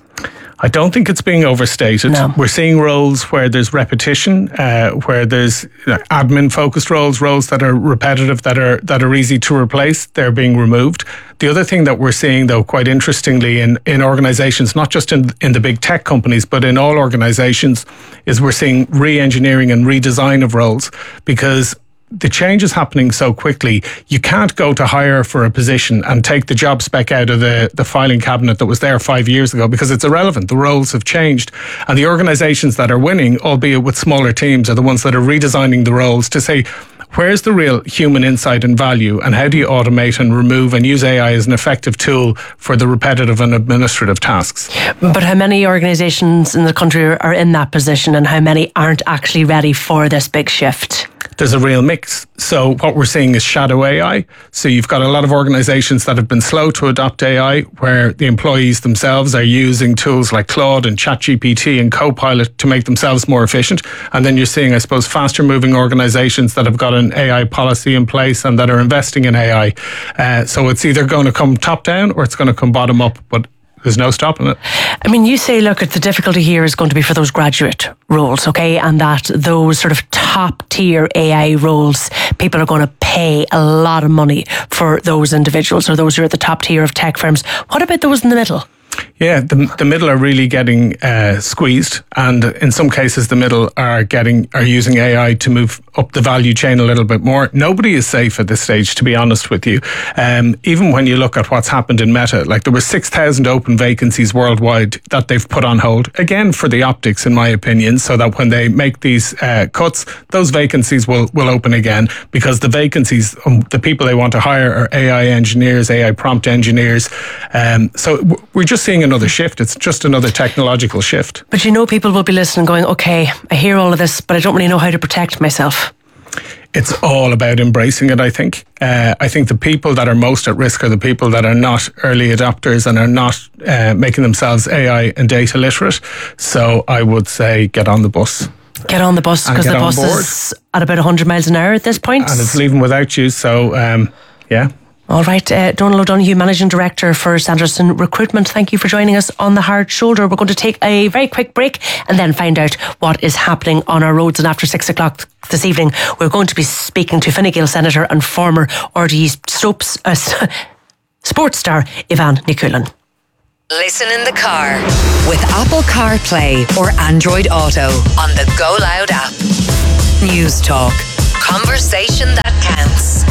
Speaker 13: I don't think it's being overstated. No. We're seeing roles where there's repetition, where there's admin-focused roles that are repetitive, that are easy to replace. They're being removed. The other thing that we're seeing, though, quite interestingly, in organisations, not just in the big tech companies, but in all organisations, is we're seeing re-engineering and redesign of roles, because the change is happening so quickly. You can't go to hire for a position and take the job spec out of the filing cabinet that was there 5 years ago, because it's irrelevant. The roles have changed. And the organisations that are winning, albeit with smaller teams, are the ones that are redesigning the roles to say, where's the real human insight and value, and how do you automate and remove and use AI as an effective tool for the repetitive and administrative tasks?
Speaker 7: But how many organisations in the country are in that position, and how many aren't actually ready for this big shift?
Speaker 13: There's a real mix. So what we're seeing is shadow AI. So you've got a lot of organisations that have been slow to adopt AI, where the employees themselves are using tools like Claude and ChatGPT and Copilot to make themselves more efficient. And then you're seeing, I suppose, faster moving organisations that have got an AI policy in place and that are investing in AI. So it's either going to come top down or it's going to come bottom up. But there's no stopping it.
Speaker 7: I mean, you say, look, the difficulty here is going to be for those graduate roles, okay? And that those sort of top tier AI roles, people are going to pay a lot of money for those individuals, or those who are at the top tier of tech firms. What about those in the middle?
Speaker 13: Yeah, the middle are really getting squeezed, and in some cases the middle are using AI to move up the value chain a little bit more. Nobody is safe at this stage, to be honest with you. Even when you look at what's happened in Meta, like there were 6,000 open vacancies worldwide that they've put on hold, again for the optics in my opinion, so that when they make these cuts, those vacancies will open again, because the vacancies, the people they want to hire are AI engineers, AI prompt engineers. So we're just seeing another shift. It's just another technological shift.
Speaker 7: But people will be listening going, okay, I hear all of this, but I don't really know how to protect myself.
Speaker 13: It's all about embracing it, I think. I think the people that are most at risk are the people that are not early adopters and are not making themselves AI and data literate. So I would say get on the bus.
Speaker 7: Get on the bus, because the bus is at about 100 miles an hour at this point.
Speaker 13: And it's leaving without you, so yeah.
Speaker 7: All right, Donal O'Donoghue, Managing Director for Sanderson Recruitment, thank you for joining us on The Hard Shoulder. We're going to take a very quick break and then find out what is happening on our roads. And after 6 o'clock this evening, we're going to be speaking to Fine Gael Senator and former RTE sports star Ivan Nikulin.
Speaker 11: Listen in the car with Apple CarPlay or Android Auto on the Go Loud app. News Talk. Conversation that counts.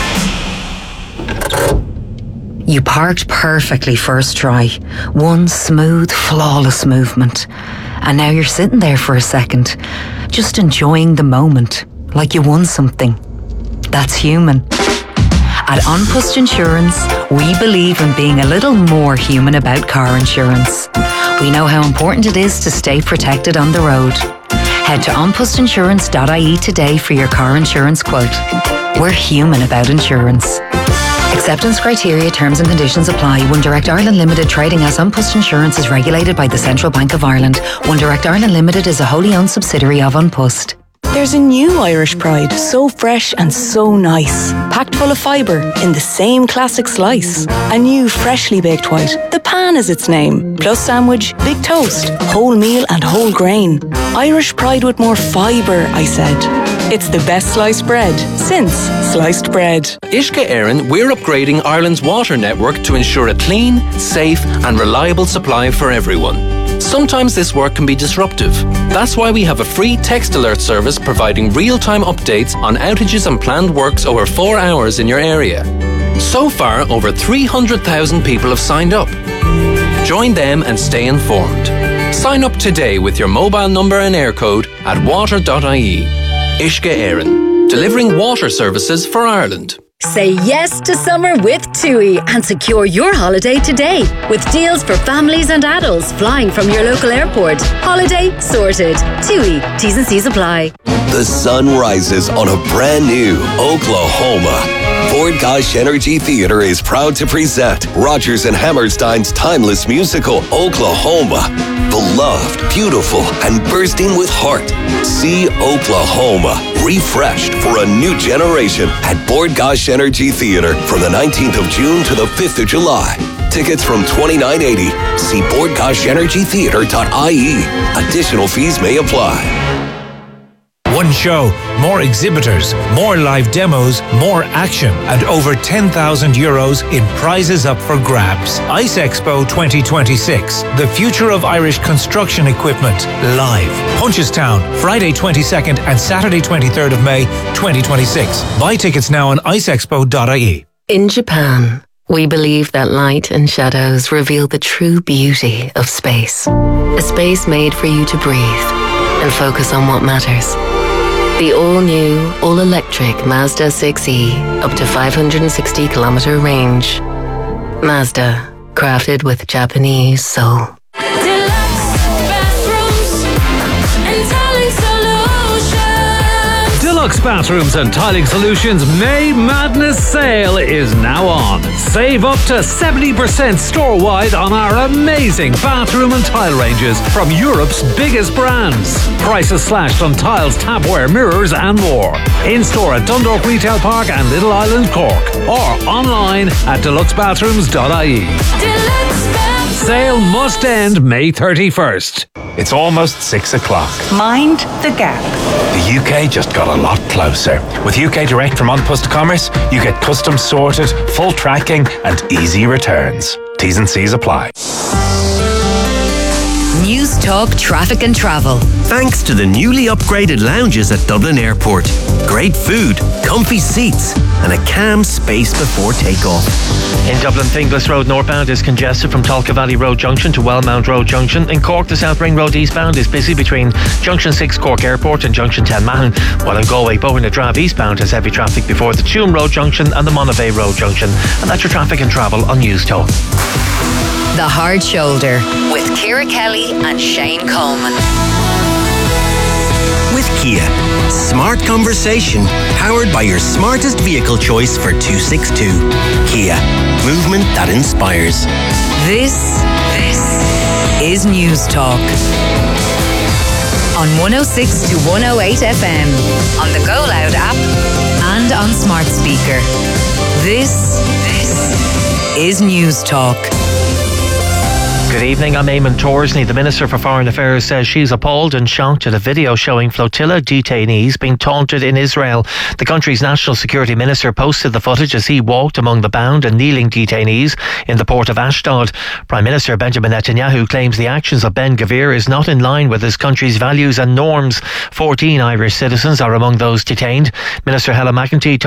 Speaker 11: You parked perfectly first try. One smooth, flawless movement. And now you're sitting there for a second, just enjoying the moment, like you won something. That's human. At An Post Insurance, we believe in being a little more human about car insurance. We know how important it is to stay protected on the road. Head to onpostinsurance.ie today for your car insurance quote. We're human about insurance. Acceptance criteria, terms and conditions apply. One Direct Ireland Limited, trading as An Post Insurance, is regulated by the Central Bank of Ireland. One Direct Ireland Limited is a wholly owned subsidiary of An Post.
Speaker 14: There's a new Irish Pride, so fresh and so nice. Packed full of fibre in the same classic slice. A new freshly baked white, the pan is its name. Plus sandwich, big toast, whole meal and whole grain. Irish Pride with more fibre, I said. It's the best sliced bread since sliced bread.
Speaker 15: Uisce Éireann, we're upgrading Ireland's water network to ensure a clean, safe and reliable supply for everyone. Sometimes this work can be disruptive. That's why we have a free text alert service providing real-time updates on outages and planned works over 4 hours in your area. So far, over 300,000 people have signed up. Join them and stay informed. Sign up today with your mobile number and air code at water.ie. Uisce Éireann, delivering water services for Ireland.
Speaker 16: Say yes to summer with TUI and secure your holiday today with deals for families and adults flying from your local airport. Holiday sorted. TUI. T's and C's apply.
Speaker 17: The sun rises on a brand new Oklahoma. Ford Gosh Energy Theatre is proud to present Rodgers and Hammerstein's timeless musical Oklahoma. Beloved, beautiful, and bursting with heart. See Oklahoma, refreshed for a new generation at Ford Gosh Energy Theatre from the 19th of June to the 5th of July. Tickets from $29.80. See BoardGoshEnergyTheatre.ie. Additional fees may apply.
Speaker 18: One show, more exhibitors, more live demos, more action, and over €10,000 in prizes up for grabs. Ice Expo 2026, the future of Irish construction equipment, live. Punchestown, Friday 22nd and Saturday 23rd of May 2026. Buy tickets now on iceexpo.ie.
Speaker 8: In Japan, we believe that light and shadows reveal the true beauty of space. A space made for you to breathe and focus on what matters. The all-new, all-electric Mazda 6e, up to 560-kilometer range. Mazda, crafted with Japanese soul.
Speaker 26: Deluxe Bathrooms and Tiling Solutions May Madness Sale is now on. Save up to 70% store-wide on our amazing bathroom and tile ranges from Europe's biggest brands. Prices slashed on tiles, tapware, mirrors and more. In-store at Dundalk Retail Park and Little Island, Cork. Or online at deluxebathrooms.ie.
Speaker 27: Deluxe Bathrooms.
Speaker 26: Sale must end May 31st.
Speaker 18: It's almost 6 o'clock.
Speaker 1: Mind the gap.
Speaker 18: The UK just got a lot closer. With UK Direct from An Post Commerce, you get custom sorted, full tracking and easy returns. T's and C's apply.
Speaker 11: News Talk Traffic and Travel.
Speaker 12: Thanks to the newly upgraded lounges at Dublin Airport. Great food, comfy seats, and a calm space before takeoff.
Speaker 20: In Dublin, Finglas Road northbound is congested from Tolka Valley Road Junction to Wellmount Road Junction. In Cork, the South Ring Road eastbound is busy between Junction 6 Cork Airport and Junction 10 Mahon, while in Galway, Bowen na Drave eastbound has heavy traffic before the Tuam Road Junction and the Monavey Road Junction. And that's your traffic and travel on News Talk.
Speaker 11: The Hard Shoulder with Ciara Kelly and Shane Coleman.
Speaker 12: With Kia, smart conversation powered by your smartest vehicle choice for 262. Kia, movement that inspires.
Speaker 11: This is News Talk. On 106 to 108 FM, on the Go Loud app, and on smart speaker. This is News Talk.
Speaker 20: Good evening, I'm Eamon Torsney. The Minister for Foreign Affairs says she's appalled and shocked at a video showing flotilla detainees being taunted in Israel. The country's National Security Minister posted the footage as he walked among the bound and kneeling detainees in the port of Ashdod. Prime Minister Benjamin Netanyahu claims the actions of Ben Gvir is not in line with his country's values and norms. 14 Irish citizens are among those detained. Minister Helen McEntee